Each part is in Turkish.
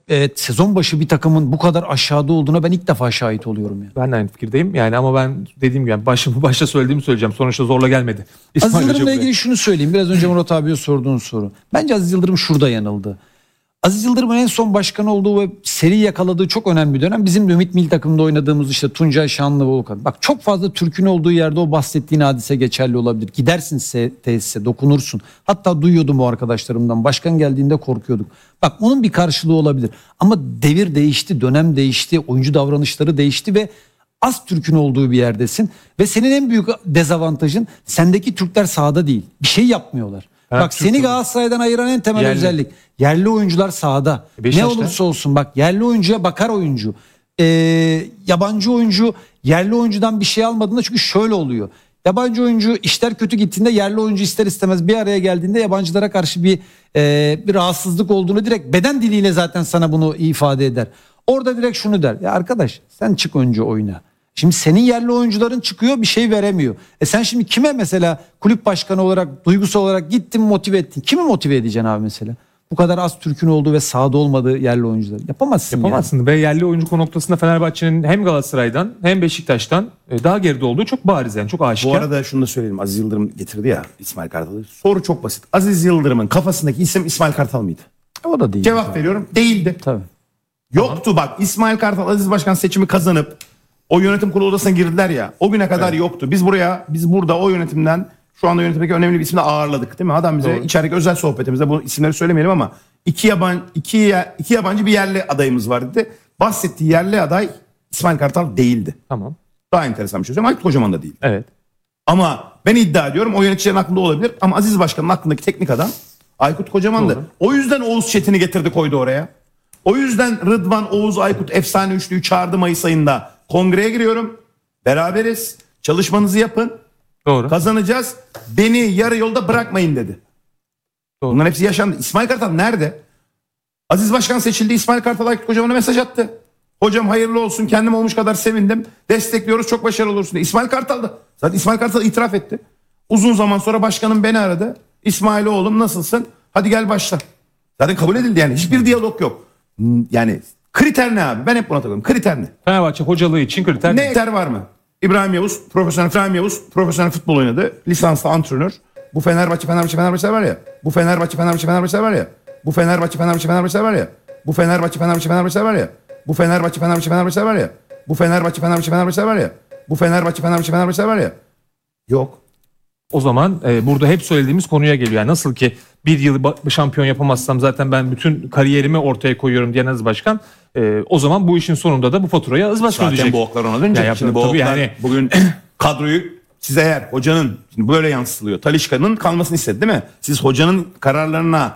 sezon başı bir takımın bu kadar aşağıda olduğuna ben ilk defa şahit oluyorum yani. Ben de aynı fikirdeyim. Yani ama ben dediğim gibi başta söylediğimi söyleyeceğim. Sonuçta zorla gelmedi. Aziz Yıldırım'la ilgili şunu söyleyeyim. Biraz önce Murat abiye sorduğun soru. Bence Aziz Yıldırım şurada yanıldı. Aziz Yıldırım'ın en son başkan olduğu ve seri yakaladığı çok önemli bir dönem bizim de Ümit Milli Takım'da oynadığımız işte Tuncay Şanlı ve Volkan. Bak çok fazla Türk'ün olduğu yerde o bahsettiğin hadise geçerli olabilir. Gidersin tesise, dokunursun. Hatta duyuyordum o arkadaşlarımdan. Başkan geldiğinde korkuyorduk. Bak onun bir karşılığı olabilir. Ama devir değişti, dönem değişti, oyuncu davranışları değişti ve az Türk'ün olduğu bir yerdesin. Ve senin en büyük dezavantajın sendeki Türkler sahada değil. Bir şey yapmıyorlar. Evet, bak seni Galatasaray'dan ayıran en temel özellik. Yerli oyuncular sahada. Ne olursa olsun bak yerli oyuncuya bakar oyuncu. Yabancı oyuncu yerli oyuncudan bir şey almadığında çünkü şöyle oluyor. Yabancı oyuncu işler kötü gittiğinde yerli oyuncu ister istemez bir araya geldiğinde yabancılara karşı bir rahatsızlık olduğunu direkt beden diliyle zaten sana bunu ifade eder. Orada direkt şunu der. Ya arkadaş sen çık önce oyna. Şimdi senin yerli oyuncuların çıkıyor bir şey veremiyor. Sen şimdi kime mesela kulüp başkanı olarak duygusal olarak gittin motive ettin. Kimi motive edeceksin abi mesela? Bu kadar az Türk'ün olduğu ve sahada olmadığı yerli oyuncuları. Yapamazsın yani. Ve yerli oyuncu noktasında Fenerbahçe'nin hem Galatasaray'dan hem Beşiktaş'tan daha geride olduğu çok bariz yani çok aşikar. Bu arada şunu da söyleyelim. Aziz Yıldırım getirdi ya İsmail Kartal'ı. Soru çok basit. Aziz Yıldırım'ın kafasındaki isim İsmail Kartal mıydı? O da değil. Cevap veriyorum. Değildi. Tabii. Yoktu bak İsmail Kartal Aziz Başkan seçimi kazanıp o yönetim kurulu odasına girdiler ya. O güne kadar yoktu. Biz burada o yönetimden şu anda yönetimdeki önemli bir ismi de ağırladık değil mi? Adam bize içerideki özel sohbetimizde bu isimleri söylemeyelim ama iki yabancı bir yerli adayımız var dedi. Bahsettiği yerli aday İsmail Kartal değildi. Tamam. Daha enteresan bir şey söyleyeyim. Aykut Kocaman da değil. Evet. Ama ben iddia ediyorum o yöneticilerin aklında olabilir. Ama Aziz Başkan'ın aklındaki teknik adam Aykut Kocaman'dı. Doğru. O yüzden Oğuz Çetin'i getirdi koydu oraya. O yüzden Rıdvan, Oğuz, Aykut efsane üçlüyü çağırdı Mayıs ayında. Kongreye giriyorum. Beraberiz. Çalışmanızı yapın. Doğru. Kazanacağız. Beni yarı yolda bırakmayın dedi. Doğru. Bunların hepsi yaşandı. İsmail Kartal nerede? Aziz Başkan seçildi. İsmail Kartal Aykut Kocaman'a mesaj attı. Hocam hayırlı olsun. Kendim olmuş kadar sevindim. Destekliyoruz. Çok başarılı olursun diye. İsmail Kartal'da. Zaten İsmail Kartal itiraf etti. Uzun zaman sonra başkanım beni aradı. İsmail oğlum nasılsın? Hadi gel başla. Zaten kabul edildi yani. Hiçbir diyalog yok. Yani kriter ne abi? Ben hep buna takıyorum. Kriter ne? Fenerbahçe hocalığı için kriter Ne kriter var mı? İbrahim Yavuz profesyonel futbol oynadı. Lisanslı antrenör. Bu Fenerbahçe var ya. Bu Fenerbahçe var ya. Bu Fenerbahçe var ya. Bu Fenerbahçe var ya. Bu Fenerbahçe var ya. Bu Fenerbahçe var ya. Bu Fenerbahçe var ya. Yok. O zaman burada hep söylediğimiz konuya geliyor. Yani nasıl ki bir yıl şampiyon yapamazsam zaten ben bütün kariyerimi ortaya koyuyorum diyen Aziz Başkan. O zaman bu işin sonunda da bu faturayı Aziz Başkan ödeyecek. Zaten bu oklar ona dönecek. Ya şimdi bu oklar yani bugün kadroyu siz eğer hocanın şimdi böyle yansıtılıyor. Talisca'nın kalmasını istedi değil mi? Siz hocanın kararlarına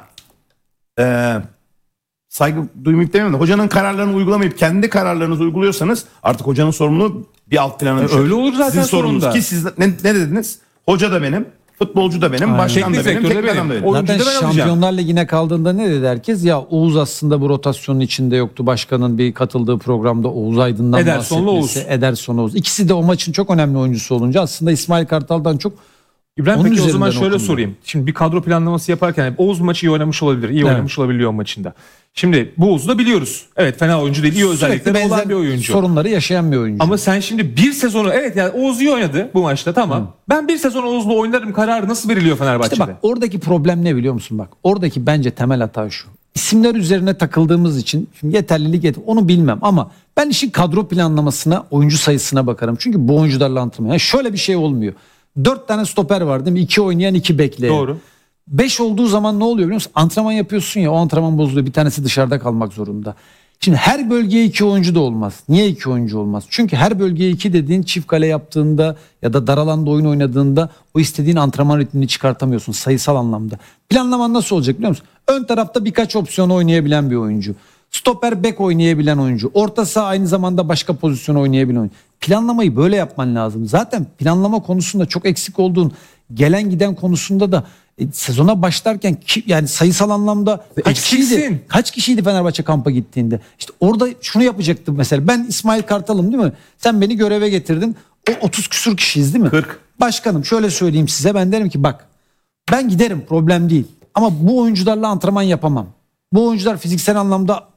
saygı duymayıp demiyorum da hocanın kararlarını uygulamayıp kendi kararlarınızı uyguluyorsanız artık hocanın sorumluluğu bir alt plana düşer. Öyle olur zaten sizin sorumlunuz sonunda. ki siz ne dediniz? Hoca da benim, futbolcu da benim, başkan da benim, teknik adam da benim. Zaten Şampiyonlar Ligi'ne kaldığında ne dedi herkes? Ya Oğuz aslında bu rotasyonun içinde yoktu. Başkanın bir katıldığı programda Oğuz Aydın'dan bahsetmesi. Ederson Oğuz. İkisi de o maçın çok önemli oyuncusu olunca aslında İsmail Kartal'dan çok İbrahim onun peki o zaman şöyle okundu. sorayım. Şimdi bir kadro planlaması yaparken Oğuz maçı iyi oynamış olabilir. İyi oynamış olabiliyor o maçında. Şimdi bu Oğuz'u da biliyoruz. Evet fena oyuncu değil. İyi özellikleri olan bir oyuncu. Sorunları yaşayan bir oyuncu. Ama sen şimdi bir sezonu evet yani Oğuz iyi oynadı bu maçta tamam. Ben bir sezon Oğuz'la oynarım kararı nasıl veriliyor Fenerbahçe'de? İşte bak oradaki problem ne biliyor musun bak? Oradaki bence temel hata şu. İsimler üzerine takıldığımız için şimdi yeterlilik onu bilmem ama ben işin kadro planlamasına, oyuncu sayısına bakarım. Çünkü bu oyuncularla antrenman. Yani şöyle bir şey olmuyor. 4 tane stoper var değil mi? 2 oynayan 2 bekleyen. Doğru. 5 olduğu zaman ne oluyor biliyor musun? Antrenman yapıyorsun ya o antrenman bozuluyor. Bir tanesi dışarıda kalmak zorunda. Şimdi her bölgeye 2 oyuncu da olmaz. Niye 2 oyuncu olmaz? Çünkü her bölgeye 2 dediğin çift kale yaptığında ya da dar alanda oyun oynadığında o istediğin antrenman ritmini çıkartamıyorsun sayısal anlamda. Planlaman nasıl olacak biliyor musun? Ön tarafta birkaç opsiyon oynayabilen bir oyuncu. Stoper bek oynayabilen oyuncu. Orta saha aynı zamanda başka pozisyon oynayabilen oyuncu. Planlamayı böyle yapman lazım. Zaten planlama konusunda çok eksik olduğun gelen giden konusunda da sezona başlarken yani sayısal anlamda kaç kişiydi Fenerbahçe kampa gittiğinde? İşte orada şunu yapacaktım mesela. Ben İsmail Kartal'ım değil mi? Sen beni göreve getirdin. O 30 küsur kişiyiz değil mi? 40. Başkanım şöyle söyleyeyim size. Ben derim ki bak ben giderim problem değil. Ama bu oyuncularla antrenman yapamam. Bu oyuncular fiziksel anlamda